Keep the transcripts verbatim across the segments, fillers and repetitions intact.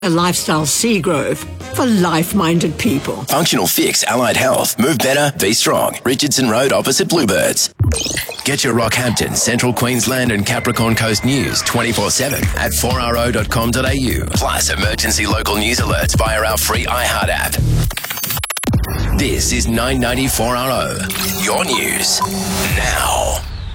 A Lifestyle Seagrove for life-minded people. Functional Fix Allied Health. Move better, be strong. Richardson Road opposite Bluebirds. Get your Rockhampton, Central Queensland and Capricorn Coast news twenty-four seven at four r o dot com dot a u. Plus emergency local news alerts via our free iHeart app. This is nine ninety four R O. Your news now.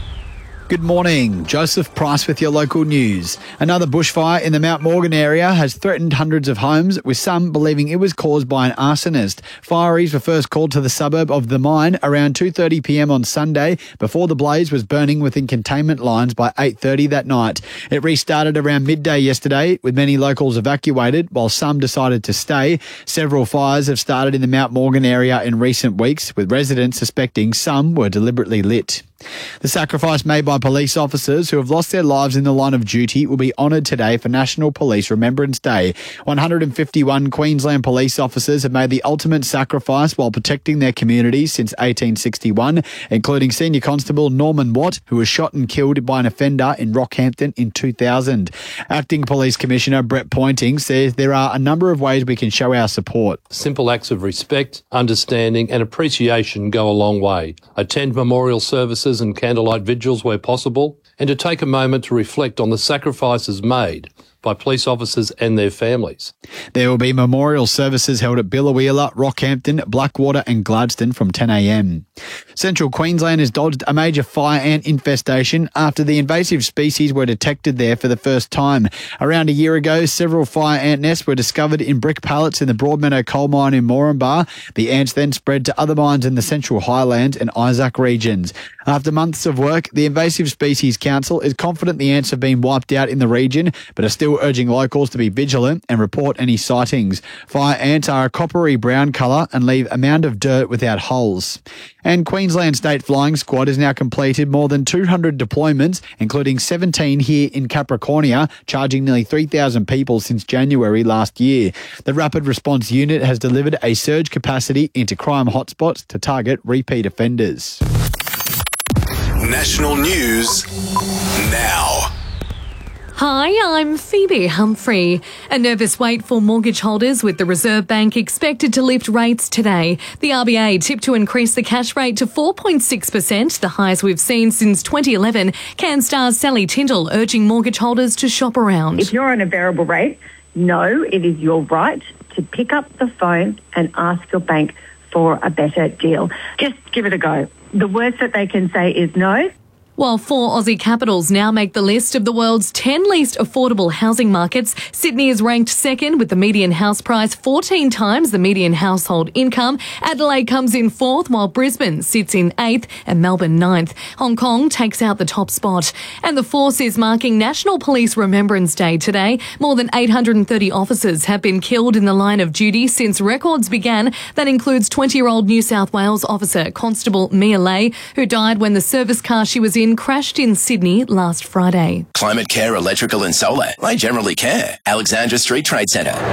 Good morning. Joseph Price with your local news. Another bushfire in the Mount Morgan area has threatened hundreds of homes, with some believing it was caused by an arsonist. Fireys were first called to the suburb of The Mine around two thirty p m on Sunday, before the blaze was burning within containment lines by eight thirty that night. It restarted around midday yesterday, with many locals evacuated, while some decided to stay. Several fires have started in the Mount Morgan area in recent weeks, with residents suspecting some were deliberately lit. The sacrifice made by police officers who have lost their lives in the line of duty will be honoured today for National Police Remembrance Day. one hundred fifty-one Queensland police officers have made the ultimate sacrifice while protecting their communities since eighteen sixty-one, including Senior Constable Norman Watt, who was shot and killed by an offender in Rockhampton in two thousand. Acting Police Commissioner Brett Pointing says there are a number of ways we can show our support. Simple acts of respect, understanding and appreciation go a long way. Attend memorial services and candlelight vigils where possible, and to take a moment to reflect on the sacrifices made by police officers and their families. There will be memorial services held at Biloela, Rockhampton, Blackwater and Gladstone from ten a m. Central Queensland has dodged a major fire ant infestation after the invasive species were detected there for the first time. Around a year ago, several fire ant nests were discovered in brick pallets in the Broadmeadow coal mine in Moranbah. The ants then spread to other mines in the Central Highlands and Isaac regions. After months of work, the Invasive Species Council is confident the ants have been wiped out in the region, but are still urging locals to be vigilant and report any sightings. Fire ants are a coppery brown colour and leave a mound of dirt without holes. And Queensland State Flying Squad has now completed more than two hundred deployments, including seventeen here in Capricornia, charging nearly three thousand people since January last year. The Rapid Response Unit has delivered a surge capacity into crime hotspots to target repeat offenders. National News Now. Hi, I'm Phoebe Humphrey. A nervous wait for mortgage holders, with the Reserve Bank expected to lift rates today. The R B A tipped to increase the cash rate to four point six percent, the highest we've seen since twenty eleven. CanStar's Sally Tyndall urging mortgage holders to shop around. If you're on a variable rate, no, it is your right to pick up the phone and ask your bank for a better deal. Just give it a go. The worst that they can say is no. While four Aussie capitals now make the list of the world's ten least affordable housing markets, Sydney is ranked second with the median house price fourteen times the median household income. Adelaide comes in fourth, while Brisbane sits in eighth and Melbourne ninth. Hong Kong takes out the top spot. And the Force is marking National Police Remembrance Day today. More than eight hundred thirty officers have been killed in the line of duty since records began. That includes twenty-year-old New South Wales officer Constable Mia Lay, who died when the service car she was in crashed in Sydney last Friday. Climate Care Electrical and Solar. They generally care. Alexandra Street Trade Centre. nine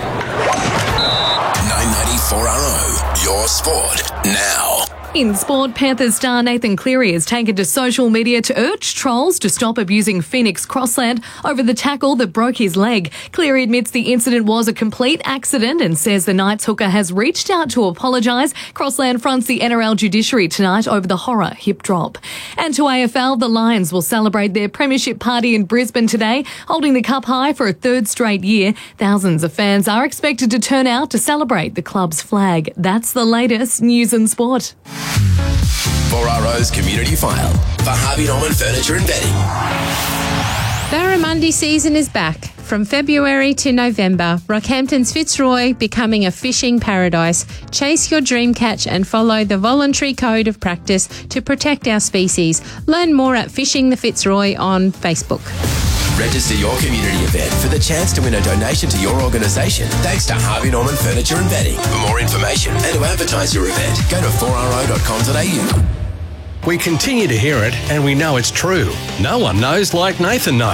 ninety-four R O. Your sport now. In sport, Panthers star Nathan Cleary has taken to social media to urge trolls to stop abusing Phoenix Crossland over the tackle that broke his leg. Cleary admits the incident was a complete accident and says the Knights hooker has reached out to apologise. Crossland fronts the N R L judiciary tonight over the horror hip drop. And to A F L, the Lions will celebrate their premiership party in Brisbane today, holding the cup high for a third straight year. Thousands of fans are expected to turn out to celebrate the club's flag. That's the latest news and sport. four R O's Community File for Harvey Norman Furniture and Bedding. Barramundi season is back. From February to November, Rockhampton's Fitzroy becoming a fishing paradise. Chase your dream catch and follow the voluntary code of practice to protect our species. Learn more at Fishing the Fitzroy on Facebook. Register your community event for the chance to win a donation to your organisation thanks to Harvey Norman Furniture and Bedding. For more information and to advertise your event, go to four r o dot com dot a u. We continue to hear it, and we know it's true. No one knows like Nathan knows.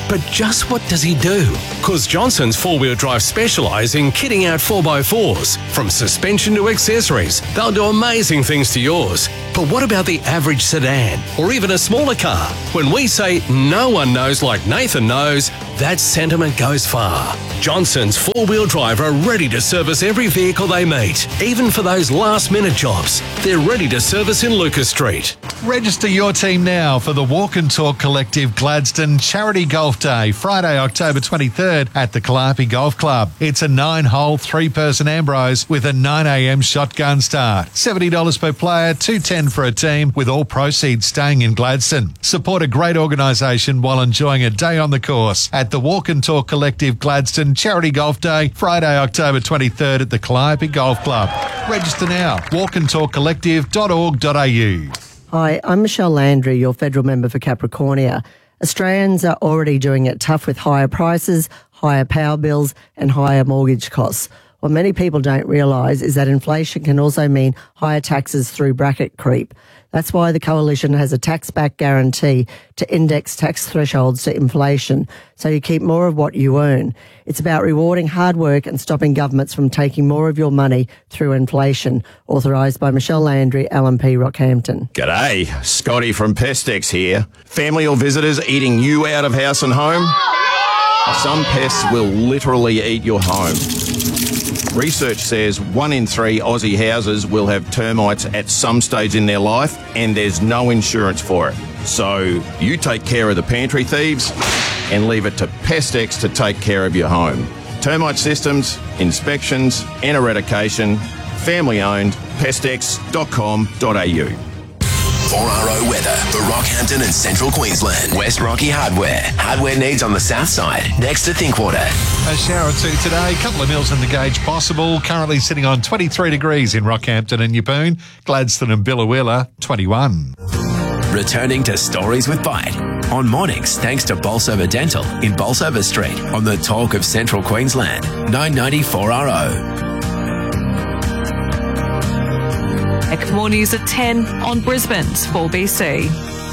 But just what does he do? Because Johnson's four-wheel drive specialise in kitting out four by fours. From suspension to accessories, they'll do amazing things to yours. But what about the average sedan or even a smaller car? When we say no one knows like Nathan knows, that sentiment goes far. Johnson's four-wheel drive are ready to service every vehicle they meet, even for those last-minute jobs. They're ready to service in Lucas Street. Register your team now for the Walk and Talk Collective Gladstone Charity Golf Day, Friday, October twenty-third at the Calliope Golf Club. It's a nine-hole, three-person Ambrose with a nine a m shotgun start. seventy dollars per player, two hundred ten dollars for a team, with all proceeds staying in Gladstone. Support a great organisation while enjoying a day on the course at the Walk and Talk Collective Gladstone Charity Golf Day, Friday, October twenty-third at the Calliope Golf Club. Register now, walk and talk collective dot org dot a u. Hi, I'm Michelle Landry, your federal member for Capricornia. Australians are already doing it tough with higher prices, higher power bills and higher mortgage costs. What many people don't realise is that inflation can also mean higher taxes through bracket creep. That's why the Coalition has a tax-back guarantee to index tax thresholds to inflation, so you keep more of what you earn. It's about rewarding hard work and stopping governments from taking more of your money through inflation. Authorised by Michelle Landry, L M P Rockhampton. G'day, Scotty from Pestex here. Family or visitors eating you out of house and home? Some pests will literally eat your home. Research says one in three Aussie houses will have termites at some stage in their life, and there's no insurance for it. So you take care of the pantry thieves and leave it to Pestex to take care of your home. Termite systems, inspections and eradication. Family owned. Pestex dot com dot a u. four R O weather for Rockhampton and Central Queensland. West Rocky Hardware. Hardware needs on the south side, next to Thinkwater. A shower or two today, a couple of mils in the gauge possible. Currently sitting on twenty-three degrees in Rockhampton and Yeppoon. Gladstone and Billawheeler, twenty-one. Returning to Stories with Bite. On mornings, thanks to Bolsover Dental in Bolsover Street on the Talk of Central Queensland. nine ninety-four R O. More news at ten on Brisbane's four B C.